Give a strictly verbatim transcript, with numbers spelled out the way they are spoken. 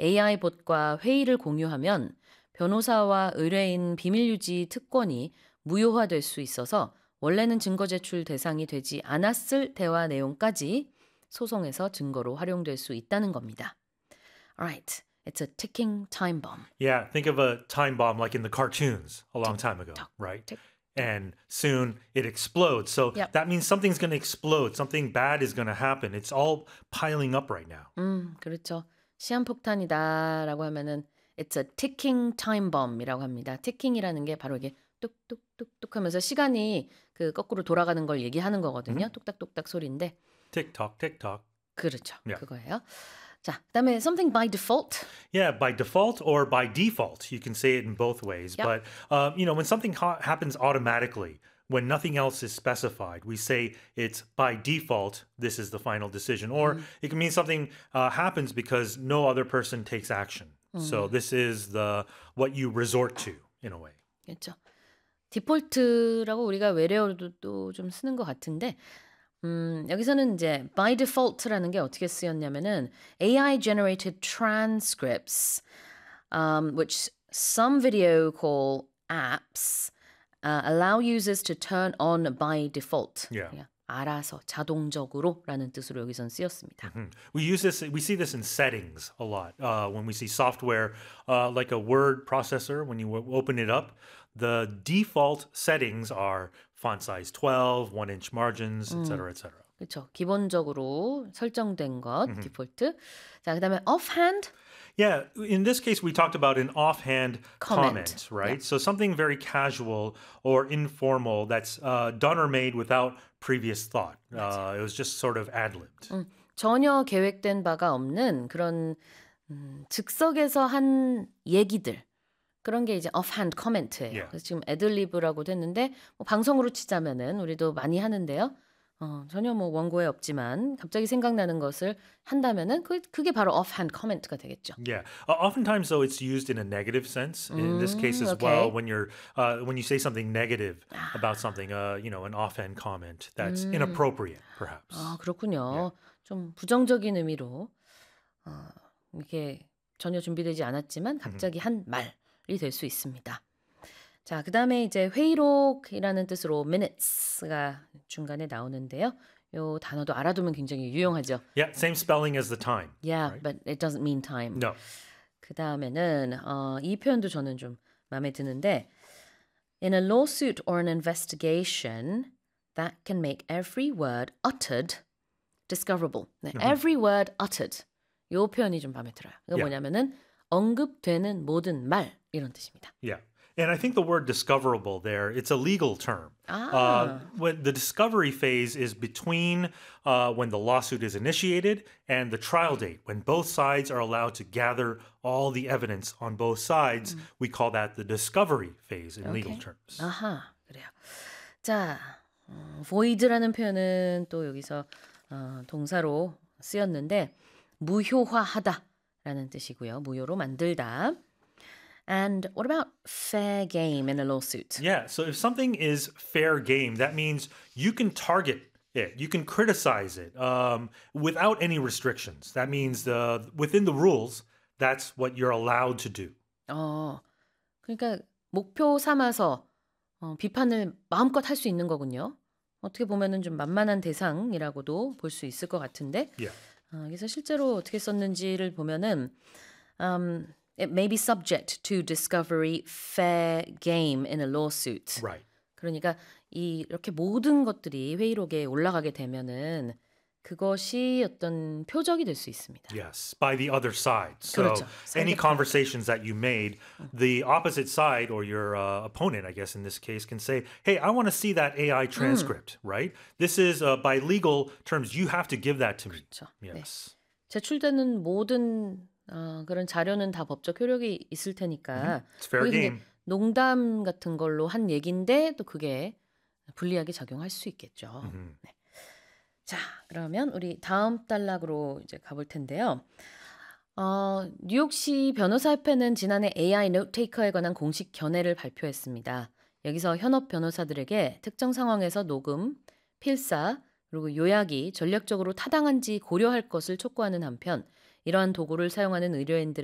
에이아이 봇과 회의를 공유하면 변호사와 의뢰인 비밀 유지 특권이 무효화될 수 있어서 원래는 증거 제출 대상이 되지 않았을 대화 내용까지 소송에서 증거로 활용될 수 있다는 겁니다. Alright, it's a ticking time bomb. Yeah, think of a time bomb like in the cartoons a long time ago, Tick-tock, right? tick. And soon it explodes. So Yep. that means something's going to explode. Something bad is going to happen. It's all piling up right now. 음, 그렇죠. 시한폭탄이다라고 하면은 it's a ticking time bomb이라고 합니다. ticking이라는 게 바로 이게 뚝뚝뚝뚝 하면서 시간이 그 거꾸로 돌아가는 걸 얘기하는 거거든요. 뚝딱뚝딱 소리인데. Tick tock, tick tock. 그렇죠. Yeah. 그거예요. 자, 그다음에 something by default. Yeah, by default or by default. You can say it in both ways. Yep. But, uh, you know, when something ha- happens automatically, when nothing else is specified, we say it's by default, this is the final decision. Or it can mean something uh, happens because no other person takes action. So this is the what you resort to, in a way. 그렇죠. 디폴트라고 우리가 외래어로도 또 좀 쓰는 것 같은데 음, 여기서는 이제 by default라는 게 어떻게 쓰였냐면은 에이아이 generated transcripts, um, which some video call apps, uh, allow users to turn on by default. Yeah. 그냥 알아서 자동적으로라는 뜻으로 여기선 쓰였습니다. Hmm. We use this. We see this in settings a lot. Uh, when we see software uh, like a word processor, when you w- open it up, the default settings are font size twelve, one inch margins, et cetera, et cetera. 그렇죠. 기본적으로 설정된 것 디폴트. 자, 그다음에 offhand. Yeah, in this case, we talked about an offhand Comment. comment, right? Yeah. So something very casual or informal that's uh, done or made without previous thought. Uh, it was just sort of ad-libbed. 음, 전혀 계획된 바가 없는 그런 음, 즉석에서 한 얘기들. 그런 게 이제 offhand comment예요. Yeah. 그래서 지금 애들리브라고도 했는데 뭐 방송으로 치자면은 우리도 많이 하는데요. 어, 전혀 뭐 원고에 없지만 갑자기 생각나는 것을 한다면은 그, 그게 바로 offhand comment가 되겠죠. Yeah. Uh, oftentimes, though, it's used in a negative sense. In this case as okay. well, when you're uh, when you say something negative about something, uh, you know, an offhand comment that's inappropriate, perhaps. 아, 그렇군요. 좀 부정적인 의미로 어, 이렇게 전혀 준비되지 않았지만 갑자기 한 말이 될 수 있습니다. 자, 그다음에 이제 회의록이라는 뜻으로 minutes가 중간에 나오는데요. 요 단어도 알아두면 굉장히 유용하죠. Yeah, same spelling as the time. Yeah, but it doesn't mean time. No. 그다음에는 어, 이 표현도 저는 좀 마음에 드는데 In a lawsuit or an investigation that can make every word uttered discoverable. 네, every word uttered. 요 표현이 좀 마음에 들어요. 이거 Yeah. 뭐냐면은 언급되는 모든 말 이런 뜻입니다. Yeah. And I think the word discoverable there, it's a legal term. Ah. Uh, when the discovery phase is between uh, when the lawsuit is initiated and the trial date, when both sides are allowed to gather all the evidence on both sides. We call that the discovery phase in legal Okay. terms. 아하, 그래요. 자, 어, void라는 표현은 또 여기서 어, 동사로 쓰였는데 무효화하다라는 뜻이고요. 무효로 만들다. And what about fair game in a lawsuit? Yeah, so if something is fair game, that means you can target it, you can criticize it um, without any restrictions. That means the within the rules, that's what you're allowed to do. 어, 그러니까 목표 삼아서 어, 비판을 마음껏 할 수 있는 거군요. 어떻게 보면은 좀 만만한 대상이라고도 볼 수 있을 것 같은데 Yeah. 어, 여기서 실제로 어떻게 썼는지를 보면은 um, It may be subject to discovery fair game in a lawsuit. Right. 그러니까 이, 이렇게 모든 것들이 회의록에 올라가게 되면은 그것이 어떤 표적이 될 수 있습니다. Yes, by the other side. So 그렇죠. any 상대편. conversations that you made, the opposite side or your uh, opponent, I guess in this case, can say, hey, I want to see that A I transcript, right? This is, uh, by legal terms, you have to give that to me. 그렇죠. Yes. 네. 제출되는 모든 어, 그런 자료는 다 법적 효력이 있을 테니까 It's fair 그게 game. 근데 농담 같은 걸로 한 얘기인데 또 그게 불리하게 작용할 수 있겠죠. 네. 자, 그러면 우리 다음 단락으로 이제 가볼 텐데요. 어, 뉴욕시 변호사협회는 지난해 에이아이 노트테이커에 관한 공식 견해를 발표했습니다. 여기서 현업 변호사들에게 특정 상황에서 녹음, 필사, 그리고 요약이 전략적으로 타당한지 고려할 것을 촉구하는 한편 이러한 도구를 사용하는 의뢰인들